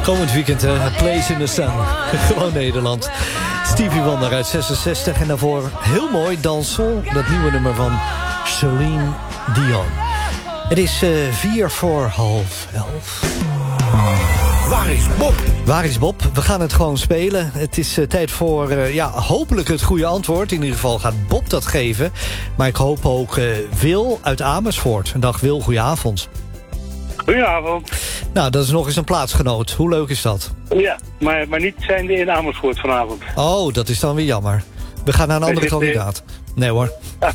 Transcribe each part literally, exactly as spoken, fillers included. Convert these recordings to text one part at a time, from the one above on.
Komend weekend, hè? A Place in the Sun. Gewoon Nederland. Stevie Wonder uit zesenzestig. En daarvoor heel mooi Dansons. Dat nieuwe nummer van Celine Dion. Het is uh, vier voor half elf. Waar is Bob? Waar is Bob? We gaan het gewoon spelen. Het is uh, tijd voor uh, ja, hopelijk het goede antwoord. In ieder geval gaat Bob dat geven. Maar ik hoop ook uh, Wil uit Amersfoort. Een dag Wil, goedenavond. Goedenavond. Nou, dat is nog eens een plaatsgenoot. Hoe leuk is dat? Ja, maar, maar niet zijnde in Amersfoort vanavond. Oh, dat is dan weer jammer. We gaan naar een andere kandidaat. Nee hoor.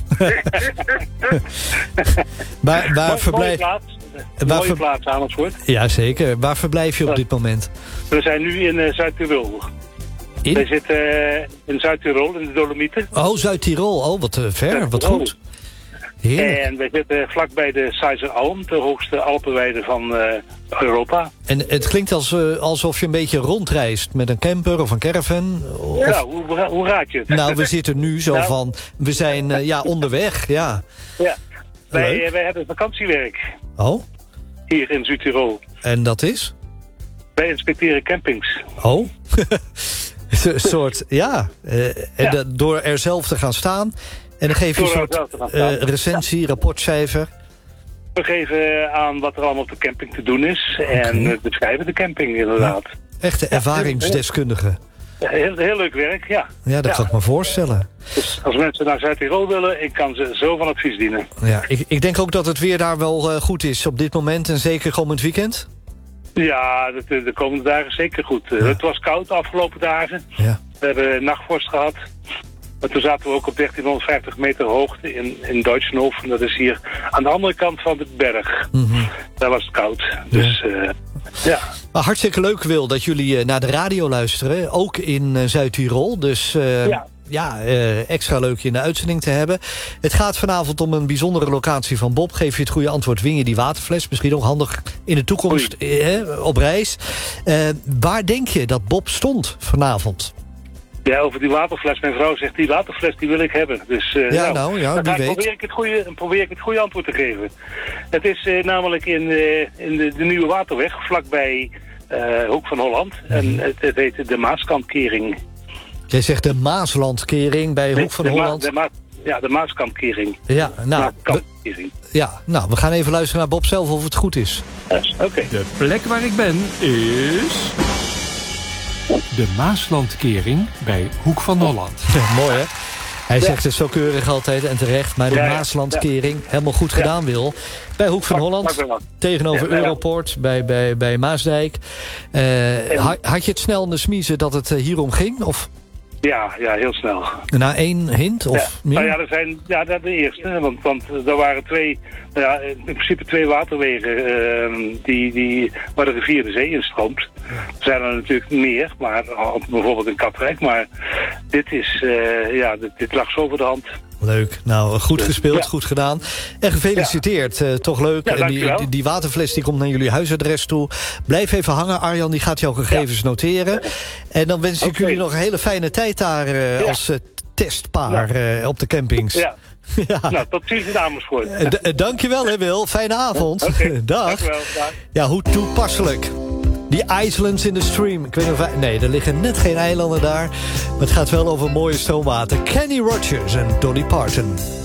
waar waar Mooi, verblijf... mooie plaats. Een waar mooie ver... plaats, Amersfoort. Ja, zeker. Waar verblijf je op dit moment? We zijn nu in uh, Zuid-Tirol. In? We zitten uh, in Zuid-Tirol, in de Dolomieten. Oh, Zuid-Tirol. Oh, wat uh, ver. Wat goed. Heerlijk. En we zitten vlakbij de Seizer-Alm, de hoogste Alpenweide van uh, Europa. En het klinkt als, uh, alsof je een beetje rondreist met een camper of een caravan. Of... Ja, hoe, hoe, hoe raad je het? Nou, we zitten nu zo nou, van, we zijn uh, ja, onderweg, ja. Ja, wij, uh, wij hebben vakantiewerk. Oh? Hier in Zuid-Tirol. En dat is? Wij inspecteren campings. Oh? Een soort, ja. Uh, en ja. dat, door er zelf te gaan staan. En dan geef je een soort uh, recensie, rapportcijfer. We geven aan wat er allemaal op de camping te doen is. Okay. En uh, beschrijven de camping inderdaad. Ja. Echte ervaringsdeskundige. Ja, heel, heel leuk werk, ja. Ja, dat ja. kan ik me voorstellen. Dus als mensen naar Zuid-Tirol willen, ik kan ze zo van advies dienen. Ja, ik, ik denk ook dat het weer daar wel uh, goed is op dit moment. En zeker komend weekend. Ja, de, de komende dagen zeker goed. Ja. Het was koud de afgelopen dagen. Ja. We hebben nachtvorst gehad. Maar toen zaten we ook op dertienhonderdvijftig meter hoogte in, in Deutschenhof. En dat is hier aan de andere kant van de berg. Mm-hmm. Daar was het koud. Dus ja. Uh, ja. Maar hartstikke leuk, Wil, dat jullie uh, naar de radio luisteren. Ook in uh, Zuid-Tirol. Dus uh, ja, ja uh, extra leuk je in de uitzending te hebben. Het gaat vanavond om een bijzondere locatie van Bob. Geef je het goede antwoord, win je die waterfles. Misschien ook handig in de toekomst uh, op reis. Uh, waar denk je dat Bob stond vanavond? Ja, over die waterfles. Mijn vrouw zegt, die waterfles die wil ik hebben. Dus uh, ja, nou, ja, dan wie ga ik weet. probeer ik het goede, probeer ik het goede antwoord te geven. Het is uh, namelijk in, uh, in de, de Nieuwe Waterweg, vlakbij uh, Hoek van Holland. Mm-hmm. En het, het heet de Maaskampkering. Jij zegt de Maaslandkering bij Hoek van de Holland? Ma- de Ma- ja, de Maaskampkering. Ja, nou, we, ja, nou, we gaan even luisteren naar Bob zelf of het goed is. Yes, oké. Okay. De plek waar ik ben is... de Maaslandkering bij Hoek van Holland. Ja, mooi, hè? Hij zegt het zo keurig altijd en terecht. Maar de ja, ja, Maaslandkering, ja. helemaal goed gedaan, ja. Wil. Bij Hoek van Holland, tegenover ja, ja. Europoort, bij, bij, bij Maasdijk. Uh, ja. Had je het snel in de smiezen dat het hierom ging? Of... Ja, ja, heel snel. Na één hint? Of ja. meer? Nou ja, er zijn, ja, dat de eerste. Want, want er waren twee, nou ja, in principe twee waterwegen uh, die, die, waar de rivier de zee instroomt. Er zijn er natuurlijk meer, maar bijvoorbeeld in Katwijk. Maar dit is, uh, ja, dit, dit lag zo voor de hand. Leuk. Nou, goed gespeeld, ja. goed gedaan. En gefeliciteerd. Ja. Uh, toch leuk. Ja, en die, die, die waterfles die komt naar jullie huisadres toe. Blijf even hangen. Arjan die gaat jouw gegevens ja. noteren. En dan wens ik okay. jullie nog een hele fijne tijd daar uh, ja. als uh, testpaar ja. uh, op de campings. Ja. Ja. Nou, tot ziens in Amersfoort. Uh, d- dankjewel, hè, Wil. Fijne avond. Okay. Dag. Dankjewel. Dag. Ja, hoe toepasselijk. The Islands in the Stream. Ik weet niet of wij... Nee, er liggen net geen eilanden daar. Maar het gaat wel over mooie stroomwater. Kenny Rogers en Dolly Parton.